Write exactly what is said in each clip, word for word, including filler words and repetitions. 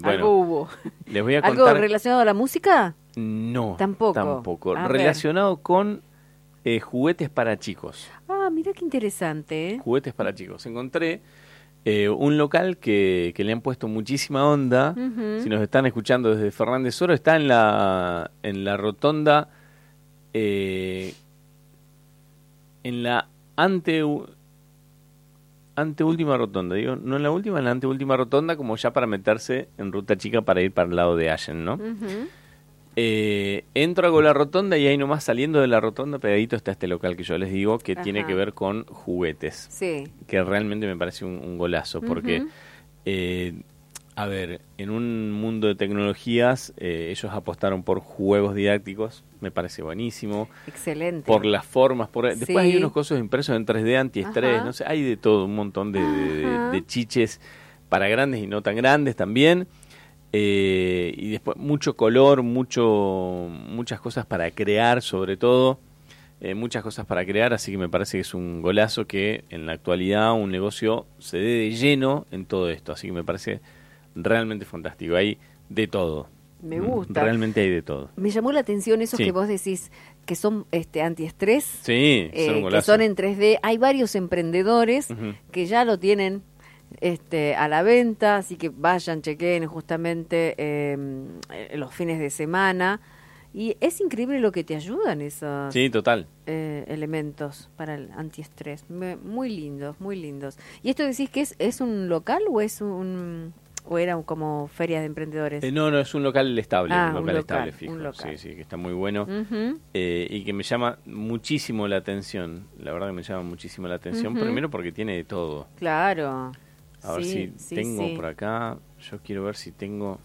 Bueno, algo hubo. Les voy a ¿Algo contar... relacionado a la música? No, tampoco. Tampoco. A Relacionado ver. con eh, juguetes para chicos. Ah, mira qué interesante. ¿eh? Juguetes para chicos. Encontré eh, un local que, que le han puesto muchísima onda. Uh-huh. Si nos están escuchando desde Fernández Oro, está en la, en la rotonda... Eh, en la ante anteúltima rotonda, digo, no en la última, en la anteúltima rotonda, como ya para meterse en ruta chica para ir para el lado de Allen, ¿no? Uh-huh. Eh, entro, hago la rotonda y ahí nomás saliendo de la rotonda pegadito está este local que yo les digo que Ajá. tiene que ver con juguetes. Sí. Que realmente me parece un, un golazo porque, uh-huh. eh, a ver, en un mundo de tecnologías eh, ellos apostaron por juegos didácticos, me parece buenísimo. Excelente. Por las formas, por sí. después hay unos cosos impresos en tres D antiestrés, Ajá. no sé, hay de todo, un montón de, de, de, de chiches para grandes y no tan grandes también. Eh, y después mucho color, mucho muchas cosas para crear sobre todo, eh, muchas cosas para crear, así que me parece que es un golazo que en la actualidad un negocio se dé de lleno en todo esto, así que me parece realmente fantástico, hay de todo. Me gusta. Realmente hay de todo. Me llamó la atención esos sí. que vos decís que son este antiestrés, sí, eh, son un golazo. que son en tres D, hay varios emprendedores uh-huh. que ya lo tienen Este, a la venta, así que vayan, chequen justamente eh, los fines de semana y es increíble lo que te ayudan esos sí, total. Eh, elementos para el antiestrés, Me, muy lindos, muy lindos. ¿Y esto decís que es, es un local o es un o era como feria de emprendedores? Eh, no, no, es un local estable, ah, un local, un local estable fijo, un local. sí, sí, que está muy bueno uh-huh. eh, y que me llama muchísimo la atención, la verdad que me llama muchísimo la atención, uh-huh. primero porque tiene de todo. Claro. A ver sí, si sí, tengo sí. por acá, yo quiero ver si tengo...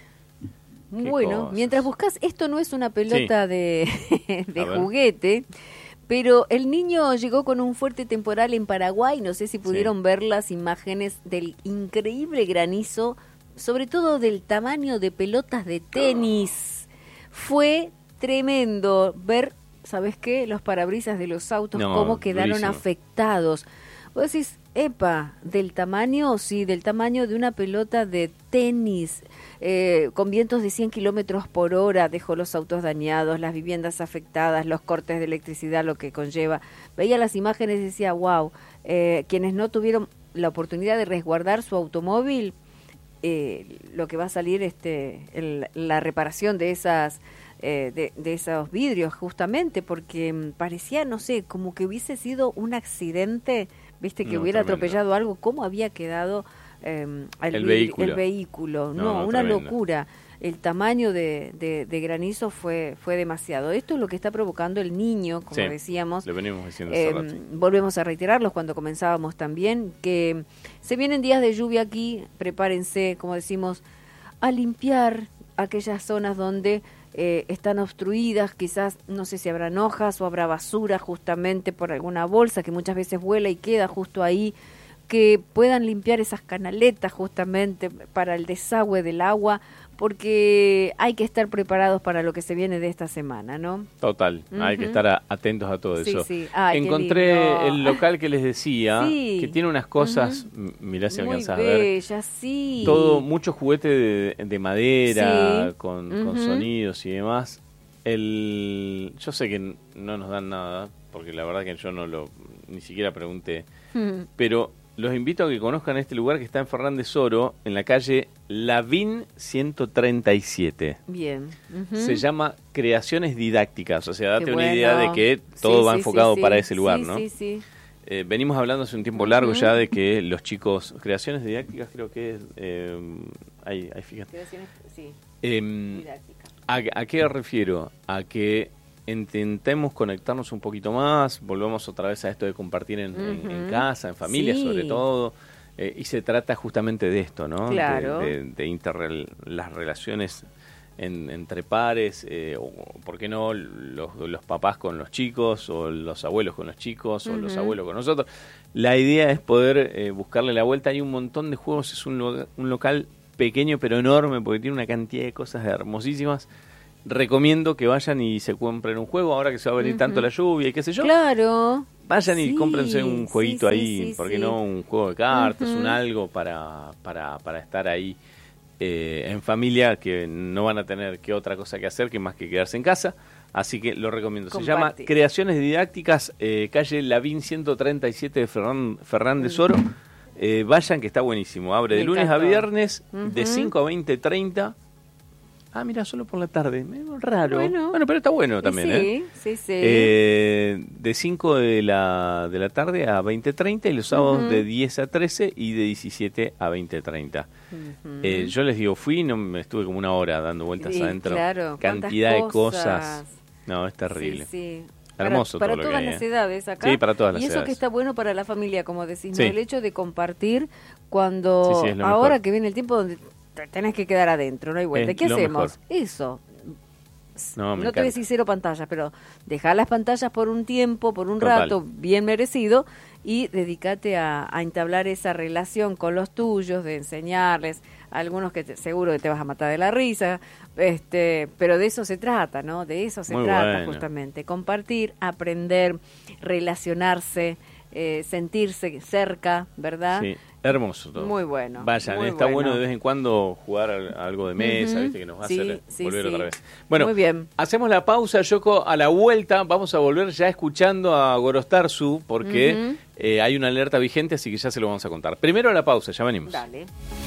Bueno, cosas? mientras buscas, esto no es una pelota sí. de, de juguete, pero el niño llegó con un fuerte temporal en Paraguay, no sé si pudieron sí. ver las imágenes del increíble granizo, sobre todo del tamaño de pelotas de tenis. Oh. Fue tremendo ver, ¿sabes qué? Los parabrisas de los autos, no, cómo quedaron durísimo. afectados. Vos decís, epa, del tamaño, sí, del tamaño de una pelota de tenis, eh, con vientos de cien kilómetros por hora, dejó los autos dañados, las viviendas afectadas, los cortes de electricidad, lo que conlleva. Veía las imágenes y decía, wow, eh, quienes no tuvieron la oportunidad de resguardar su automóvil, eh, lo que va a salir, este, el, la reparación de esas... Eh, de, de esos vidrios, justamente, porque mm, parecía, no sé, como que hubiese sido un accidente, viste, que no, hubiera tremendo. atropellado algo, cómo había quedado eh, el, el, vidrio, vehículo. el vehículo. No, no, no una tremendo. locura. El tamaño de, de, de granizo fue fue demasiado. Esto es lo que está provocando el niño, como sí, decíamos. Lo venimos diciendo eh, hace rato. Volvemos a reiterarlos cuando comenzábamos también, que se vienen días de lluvia aquí, prepárense, como decimos, a limpiar aquellas zonas donde Eh, están obstruidas, quizás no sé si habrán hojas o habrá basura justamente por alguna bolsa que muchas veces vuela y queda justo ahí, que puedan limpiar esas canaletas justamente para el desagüe del agua, porque hay que estar preparados para lo que se viene de esta semana, ¿no? Total, uh-huh. hay que estar a, atentos a todo sí, eso. Sí. Ay, encontré el local que les decía, sí. que tiene unas cosas, uh-huh. mirá si Muy alcanzás bella, a ver. Sí. Todo, mucho juguete de, de madera, sí. con, uh-huh. con sonidos y demás. El, yo sé que no nos dan nada, porque la verdad que yo no lo, ni siquiera pregunté, uh-huh. pero los invito a que conozcan este lugar que está en Fernández Oro, en la calle Lavín ciento treinta y siete. Bien. Uh-huh. Se llama Creaciones Didácticas, o sea, date Qué una bueno. idea de que todo sí, va sí, enfocado sí, para sí. ese lugar, sí, ¿no? Sí, sí. Eh, venimos hablando hace un tiempo largo uh-huh. ya de que los chicos, Creaciones Didácticas creo que es, eh, ahí, ahí fíjate. Creaciones, sí, eh, didácticas. ¿A, ¿A qué refiero? A que intentemos conectarnos un poquito más, volvemos otra vez a esto de compartir en, uh-huh. en, en casa, en familia sí. sobre todo, eh, y se trata justamente de esto, ¿no? Claro. De, de, de interrel, las relaciones en, entre pares, eh, o por qué no los, los papás con los chicos, o los abuelos con los chicos, uh-huh. o los abuelos con nosotros. La idea es poder eh, buscarle la vuelta. Hay un montón de juegos, es un, lo, un local pequeño pero enorme, porque tiene una cantidad de cosas hermosísimas. Recomiendo que vayan y se compren un juego, ahora que se va a venir uh-huh. tanto la lluvia y qué sé yo. Claro. Vayan sí, y cómprense un jueguito sí, ahí, sí, sí, ¿por qué sí. no? Un juego de cartas, uh-huh. un algo para, para, para estar ahí eh, en familia que no van a tener que otra cosa que hacer que más que quedarse en casa. Así que lo recomiendo. Compartir. Se llama Creaciones Didácticas, eh, calle Lavín ciento treinta y siete de Ferran, Fernández Oro. Eh, vayan, que está buenísimo. Abre Me de lunes encantó. a viernes, Uh-huh. de cinco a veinte treinta. Ah, mira, solo por la tarde. Raro. Bueno, bueno pero está bueno también, sí, ¿eh? Sí, sí, eh, de cinco de la, de la tarde a veinte treinta y los sábados uh-huh. de diez a trece y de diecisiete a veinte treinta. Uh-huh. eh, yo les digo, fui, no me estuve como una hora dando vueltas sí, adentro. Claro, cantidad de cosas. cosas. No, es terrible. Sí, sí. Hermoso para, todo para lo todas que hay, las edades acá. Sí, para todas las y eso edades. Que está bueno para la familia, como decís, sí. ¿no? El hecho de compartir cuando sí, sí, ahora mejor. que viene el tiempo donde te tenés que quedar adentro, no hay vuelta. Es ¿Qué hacemos? Mejor. Eso. No, no te voy a decir cero pantallas, pero dejar las pantallas por un tiempo, por un Total. rato, bien merecido, y dedícate a, a entablar esa relación con los tuyos, de enseñarles, a algunos que te, seguro que te vas a matar de la risa, este, pero de eso se trata, ¿no? De eso se Muy trata bueno. justamente, compartir, aprender, relacionarse, eh, sentirse cerca, ¿verdad? Sí, hermoso todo. Muy bueno. Vayan, muy está bueno. bueno de vez en cuando jugar a, a algo de mesa, Uh-huh. viste que nos va a sí, hacer sí, volver sí. otra vez. Bueno, muy bien. Hacemos la pausa, Yoko, a la vuelta vamos a volver ya escuchando a Gorostarzu porque uh-huh. eh, hay una alerta vigente, así que ya se lo vamos a contar. Primero la pausa, ya venimos. Dale.